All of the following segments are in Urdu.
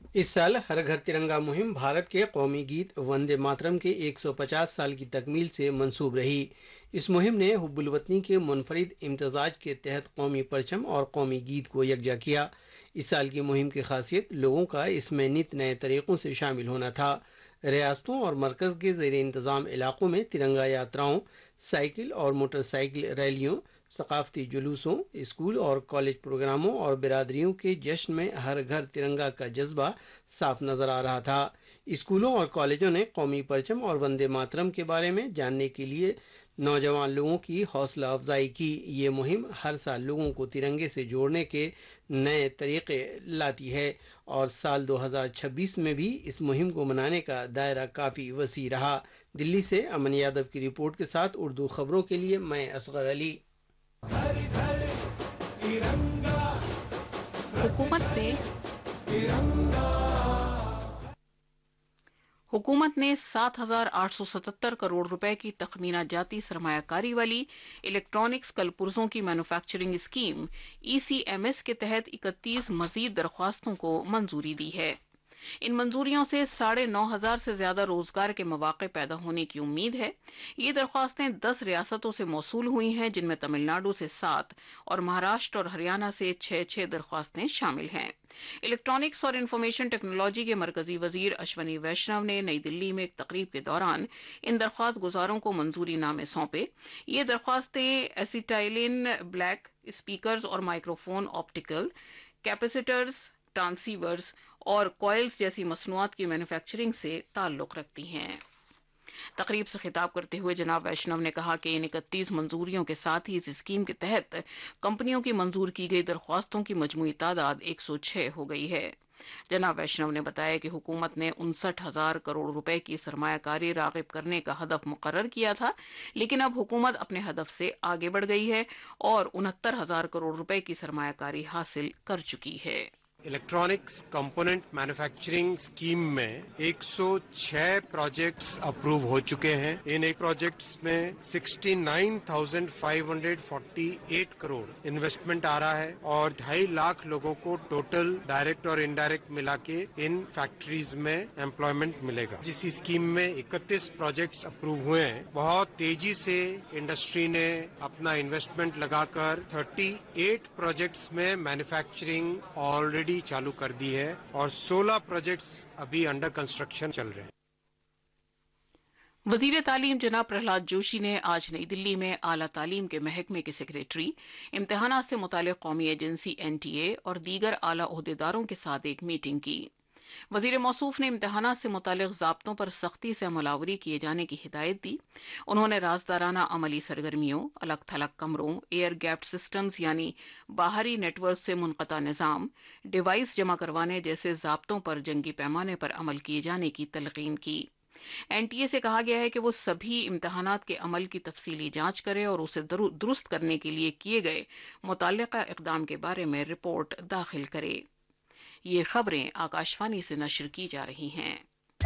اس سال ہر گھر ترنگا مہم بھارت کے قومی گیت وندے ماترم کے 150 سال کی تکمیل سے منسوب رہی۔ اس مہم نے حب الوطنی کے منفرد امتزاج کے تحت قومی پرچم اور قومی گیت کو یکجا کیا۔ اس سال کی مہم کی خاصیت لوگوں کا اس میں نت نئے طریقوں سے شامل ہونا تھا۔ ریاستوں اور مرکز کے زیر انتظام علاقوں میں ترنگا یاتراؤں، سائیکل اور موٹر سائیکل ریلیوں، ثقافتی جلوسوں، اسکول اور کالج پروگراموں اور برادریوں کے جشن میں ہر گھر ترنگا کا جذبہ صاف نظر آ رہا تھا۔ اسکولوں اور کالجوں نے قومی پرچم اور وندے ماترم کے بارے میں جاننے کے لیے نوجوان لوگوں کی حوصلہ افزائی کی۔ یہ مہم ہر سال لوگوں کو ترنگے سے جوڑنے کے نئے طریقے لاتی ہے اور سال 2026 میں بھی اس مہم کو منانے کا دائرہ کافی وسیع رہا۔ دلی سے امن یادو کی رپورٹ کے ساتھ اردو خبروں کے لیے میں اصغر علی۔ گھر گھر ترنگا، حکومت نے 7,877 کروڑ روپے کی تخمینہ جاتی سرمایہ کاری والی الیکٹرانکس کل پرزوں کی مینوفیکچرنگ اسکیم ECMS کے تحت 31 مزید درخواستوں کو منظوری دی ہے۔ ان منظوریوں سے 9,500 سے زیادہ روزگار کے مواقع پیدا ہونے کی امید ہے۔ یہ درخواستیں 10 ریاستوں سے موصول ہوئی ہیں، جن میں تمل ناڈو سے 7 اور مہاراشٹر اور ہریانہ سے 6 درخواستیں شامل ہیں۔ الیکٹرانکس اور انفارمیشن ٹیکنالوجی کے مرکزی وزیر اشونی ویشنو نے نئی دلی میں ایک تقریب کے دوران ان درخواست گزاروں کو منظوری نامے سونپے۔ یہ درخواستیں ایسیٹائلین بلیک اسپیکرز اور مائکروفون، آپٹیکل کیپیسیٹرز، ٹرانسیورز اور کوئلز جیسی مصنوعات کی مینوفیکچرنگ سے تعلق رکھتی ہیں۔ تقریب سے خطاب کرتے ہوئے جناب ویشنو نے کہا کہ ان 31 منظوریوں کے ساتھ ہی اس اسکیم کے تحت کمپنیوں کی منظور کی گئی درخواستوں کی مجموعی تعداد 106 ہو گئی ہے۔ جناب ویشنو نے بتایا کہ حکومت نے 59,000 کروڑ روپے کی سرمایہ کاری راغب کرنے کا ہدف مقرر کیا تھا، لیکن اب حکومت اپنے ہدف سے آگے بڑھ گئی ہے اور 69,000 کروڑ روپے کی سرمایہ کاری حاصل کر چکی ہے۔ الیکٹرانکس کمپوننٹ مینوفیکچرنگ اسکیم میں 106 پروجیکٹس اپروو ہو چکے ہیں۔ ان ایک پروجیکٹس میں 69,548 کروڑ انویسٹمنٹ آ رہا ہے اور 2.5 لاکھ لوگوں کو ٹوٹل ڈائریکٹ اور انڈائریکٹ ملا کے ان فیکٹریز میں امپلائمنٹ ملے گا۔ جس اسکیم میں 31 پروجیکٹس اپروو ہوئے ہیں، بہت تیزی سے انڈسٹری نے اپنا انویسٹمنٹ لگا کر 38 پروجیکٹس میں مینوفیکچرنگ آلریڈی چالو کر دی ہے اور 16 پروجیکٹس ابھی انڈر کنسٹرکشن چل رہے ہیں۔ وزیر تعلیم جناب پرہلاد جوشی نے آج نئی دلی میں اعلیٰ تعلیم کے محکمے کے سیکریٹری، امتحانات سے متعلق قومی ایجنسی NTA اور دیگر اعلیٰ عہدیداروں کے ساتھ ایک میٹنگ کی۔ وزیر موصوف نے امتحانات سے متعلق ضابطوں پر سختی سے عمل آوری کیے جانے کی ہدایت دی۔ انہوں نے رازدارانہ عملی سرگرمیوں، الگ تھلگ کمروں، ایئر گیپڈ سسٹمز یعنی باہری نیٹ ورک سے منقطع نظام، ڈیوائس جمع کروانے جیسے ضابطوں پر جنگی پیمانے پر عمل کیے جانے کی تلقین کی۔ NTA سے کہا گیا ہے کہ وہ سبھی امتحانات کے عمل کی تفصیلی جانچ کرے اور اسے درست کرنے کے لیے کیے گئے متعلقہ اقدام کے بارے میں رپورٹ داخل کرے۔ یہ خبریں آکاشوانی سے نشر کی جا رہی ہیں۔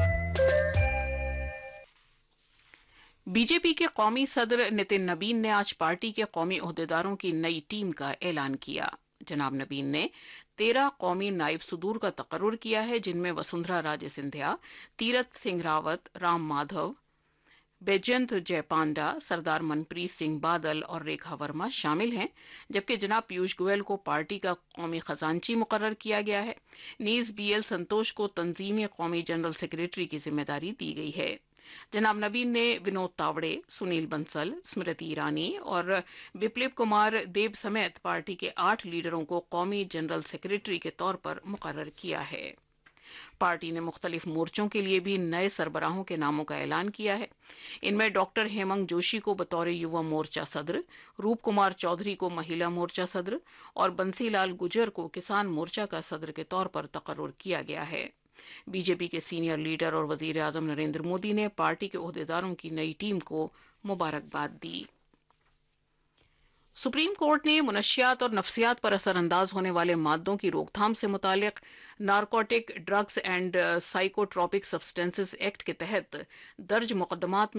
BJP کے قومی صدر نتن نبین نے آج پارٹی کے قومی عہدیداروں کی نئی ٹیم کا اعلان کیا۔ جناب نبین نے 13 قومی نائب صدور کا تقرر کیا ہے، جن میں وسندھرا راجے سندھیا، تیرتھ سنگھ راوت، رام مادھو، بیجنت جے پانڈا، سردار منپریت سنگھ بادل اور ریکھا ورما شامل ہیں، جبکہ جناب پیوش گوئل کو پارٹی کا قومی خزانچی مقرر کیا گیا ہے۔ نیز BL سنتوش کو تنظیمی قومی جنرل سیکریٹری کی ذمہ داری دی گئی ہے۔ جناب نبین نے ونود تاوڑے، سنیل بنسل، اسمرتی ایرانی اور بپلب کمار دیب سمیت پارٹی کے 8 لیڈروں کو قومی جنرل سیکریٹری کے طور پر مقرر کیا ہے۔ پارٹی نے مختلف مورچوں کے لیے بھی نئے سربراہوں کے ناموں کا اعلان کیا ہے۔ ان میں ڈاکٹر ہیمنگ جوشی کو بطور یووا مورچہ صدر، روپ کمار چودھری کو مہیلا مورچہ صدر اور بنسی لال گجر کو کسان مورچہ کا صدر کے طور پر تقرر کیا گیا ہے۔ BJP کے سینئر لیڈر اور وزیر اعظم نریندر مودی نے پارٹی کے عہدیداروں کی نئی ٹیم کو مبارکباد دی۔ سپریم کورٹ نے منشیات اور نفسیات پر اثر انداز ہونے والے مادوں کی روک تھام سے متعلق narcotic drugs and سائیکوٹروپک substances act کے تحت درج مقدمات